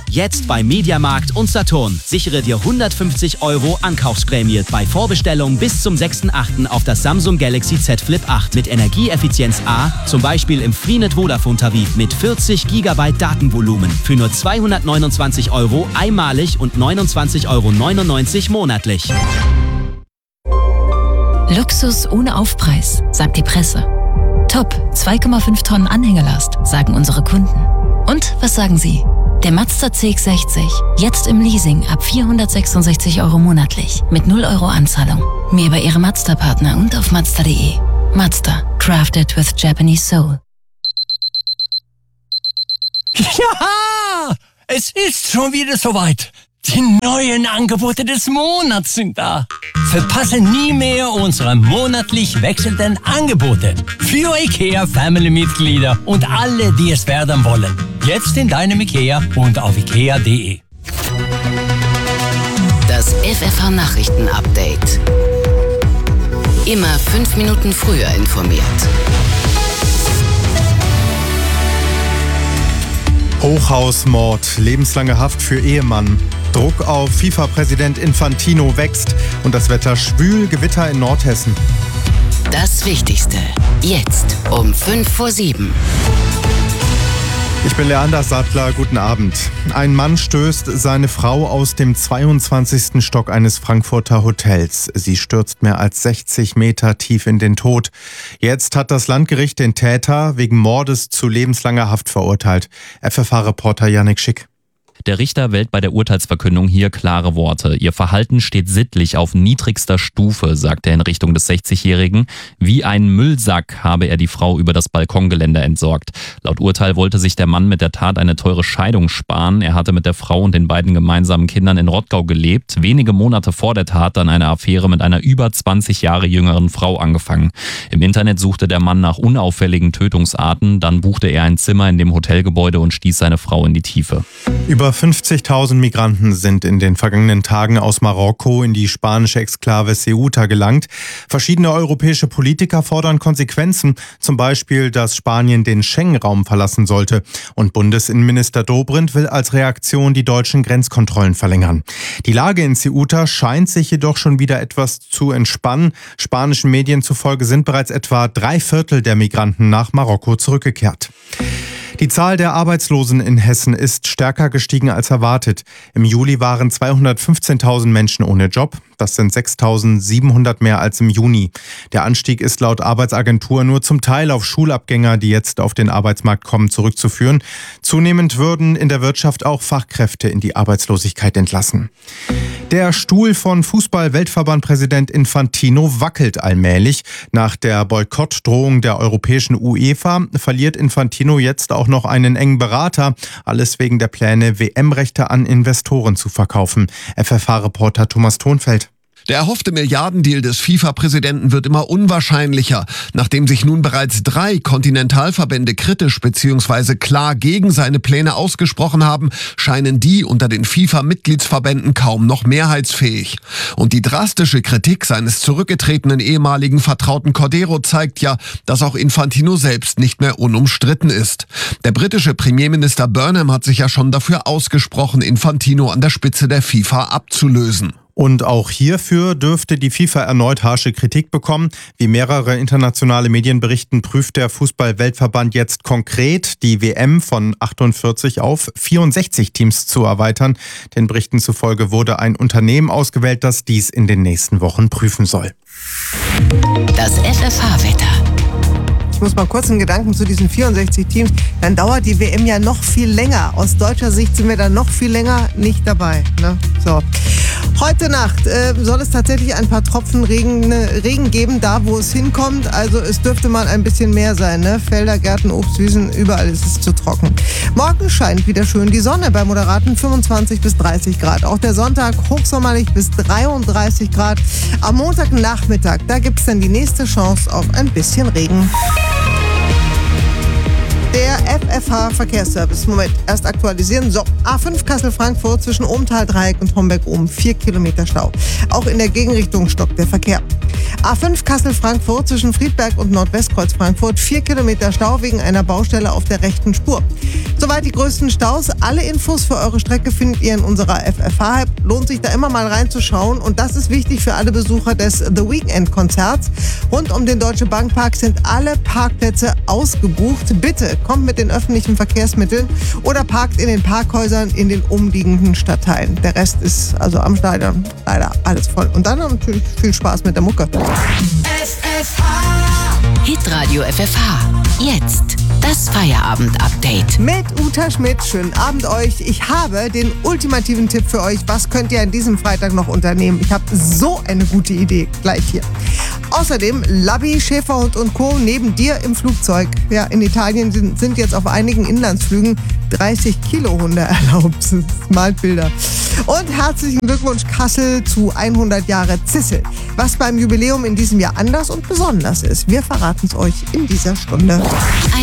Jetzt bei Mediamarkt und Saturn. Sichere dir 150 € Ankaufsprämie bei Vorbestellung bis zum 6.8. auf das Samsung Galaxy Z Flip 8 mit Energieeffizienz A, zum Beispiel im Freenet Vodafone Tarif mit 40 GB Datenvolumen für nur 229 € einmalig und 29,99 € monatlich. Luxus ohne Aufpreis, sagt die Presse. Top, 2,5 Tonnen Anhängelast, sagen unsere Kunden. Und was sagen Sie? Der Mazda CX-60, jetzt im Leasing ab 466 € monatlich, mit 0 € Anzahlung. Mehr über Ihre Mazda-Partner und auf Mazda.de. Mazda, crafted with Japanese soul. Ja, es ist schon wieder soweit. Die neuen Angebote des Monats sind da. Verpasse nie mehr unsere monatlich wechselnden Angebote für IKEA-Family-Mitglieder und alle, die es werden wollen. Jetzt in deinem IKEA und auf IKEA.de. Das FFH-Nachrichten-Update. Immer 5 Minuten früher informiert. Hochhausmord, lebenslange Haft für Ehemann. Druck auf FIFA-Präsident Infantino wächst und das Wetter schwül, Gewitter in Nordhessen. Das Wichtigste, jetzt um 6:55. Ich bin Leander Sattler, guten Abend. Ein Mann stößt seine Frau aus dem 22. Stock eines Frankfurter Hotels. Sie stürzt mehr als 60 Meter tief in den Tod. Jetzt hat das Landgericht den Täter wegen Mordes zu lebenslanger Haft verurteilt. FFH-Reporter Yannick Schick. Der Richter wählt bei der Urteilsverkündung hier klare Worte. Ihr Verhalten steht sittlich auf niedrigster Stufe, sagt er in Richtung des 60-Jährigen. Wie ein Müllsack habe er die Frau über das Balkongeländer entsorgt. Laut Urteil wollte sich der Mann mit der Tat eine teure Scheidung sparen. Er hatte mit der Frau und den beiden gemeinsamen Kindern in Rottgau gelebt. Wenige Monate vor der Tat dann eine Affäre mit einer über 20 Jahre jüngeren Frau angefangen. Im Internet suchte der Mann nach unauffälligen Tötungsarten. Dann buchte er ein Zimmer in dem Hotelgebäude und stieß seine Frau in die Tiefe. Über 50.000 Migranten sind in den vergangenen Tagen aus Marokko in die spanische Exklave Ceuta gelangt. Verschiedene europäische Politiker fordern Konsequenzen, zum Beispiel, dass Spanien den Schengen-Raum verlassen sollte. Und Bundesinnenminister Dobrindt will als Reaktion die deutschen Grenzkontrollen verlängern. Die Lage in Ceuta scheint sich jedoch schon wieder etwas zu entspannen. Spanischen Medien zufolge sind bereits etwa 3/4 der Migranten nach Marokko zurückgekehrt. Die Zahl der Arbeitslosen in Hessen ist stärker gestiegen als erwartet. Im Juli waren 215.000 Menschen ohne Job. Das sind 6.700 mehr als im Juni. Der Anstieg ist laut Arbeitsagentur nur zum Teil auf Schulabgänger, die jetzt auf den Arbeitsmarkt kommen, zurückzuführen. Zunehmend würden in der Wirtschaft auch Fachkräfte in die Arbeitslosigkeit entlassen. Der Stuhl von Fußball-Weltverband-Präsident Infantino wackelt allmählich. Nach der Boykottdrohung der europäischen UEFA verliert Infantino jetzt auch noch einen engen Berater. Alles wegen der Pläne, WM-Rechte an Investoren zu verkaufen. FFH-Reporter Thomas Thonfeld. Der erhoffte Milliardendeal des FIFA-Präsidenten wird immer unwahrscheinlicher. Nachdem sich nun bereits 3 Kontinentalverbände kritisch bzw. klar gegen seine Pläne ausgesprochen haben, scheinen die unter den FIFA-Mitgliedsverbänden kaum noch mehrheitsfähig. Und die drastische Kritik seines zurückgetretenen ehemaligen Vertrauten Cordero zeigt ja, dass auch Infantino selbst nicht mehr unumstritten ist. Der britische Premierminister Burnham hat sich ja schon dafür ausgesprochen, Infantino an der Spitze der FIFA abzulösen. Und auch hierfür dürfte die FIFA erneut harsche Kritik bekommen. Wie mehrere internationale Medien berichten, prüft der Fußball-Weltverband jetzt konkret, die WM von 48 auf 64 Teams zu erweitern. Den Berichten zufolge wurde ein Unternehmen ausgewählt, das dies in den nächsten Wochen prüfen soll. Das FFH-Wetter. Ich muss mal kurz einen Gedanken zu diesen 64 Teams. Dann dauert die WM ja noch viel länger. Aus deutscher Sicht sind wir dann noch viel länger nicht dabei. Ne? So. Heute Nacht soll es tatsächlich ein paar Tropfen Regen geben, da wo es hinkommt. Also es dürfte mal ein bisschen mehr sein. Ne? Felder, Gärten, Obstwiesen, überall ist es zu trocken. Morgen scheint wieder schön die Sonne bei moderaten 25 bis 30 Grad. Auch der Sonntag hochsommerlich bis 33 Grad. Am Montagnachmittag, da gibt es dann die nächste Chance auf ein bisschen Regen. Der FFH Verkehrsservice. Moment, erst aktualisieren. So, A5 Kassel-Frankfurt zwischen Ohmtal-Dreieck und Homberg-Ohm. 4 Kilometer Stau. Auch in der Gegenrichtung stockt der Verkehr. A5 Kassel-Frankfurt zwischen Friedberg und Nordwestkreuz Frankfurt. 4 Kilometer Stau wegen einer Baustelle auf der rechten Spur. Soweit die größten Staus. Alle Infos für eure Strecke findet ihr in unserer FFH-App. Lohnt sich da immer mal reinzuschauen. Und das ist wichtig für alle Besucher des The Weekend-Konzerts. Rund um den Deutsche Bank Park sind alle Parkplätze ausgebucht. Bitte kommt mit den öffentlichen Verkehrsmitteln oder parkt in den Parkhäusern in den umliegenden Stadtteilen. Der Rest ist also am Stadion leider alles voll. Und dann natürlich viel Spaß mit der Mucke. Hitradio FFH. Jetzt das Feierabend-Update. Mit Uta Schmidt, schönen Abend euch. Ich habe den ultimativen Tipp für euch. Was könnt ihr an diesem Freitag noch unternehmen? Ich habe so eine gute Idee. Gleich hier. Außerdem Labby, Schäferhund und Co. neben dir im Flugzeug. Ja, in Italien sind jetzt auf einigen Inlandsflügen 30-Kilo-Hunde erlaubt. Malt Bilder. Und herzlichen Glückwunsch Kassel zu 100 Jahre Zissel. Was beim Jubiläum in diesem Jahr anders und besonders ist, wir verraten es euch in dieser Stunde.